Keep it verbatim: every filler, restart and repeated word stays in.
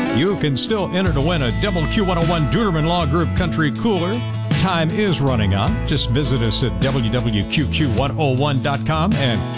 You can still enter to win a W Q one oh one Duderman Law Group Country Cooler. Time is running out. Just visit us at W W Q Q one oh one dot com and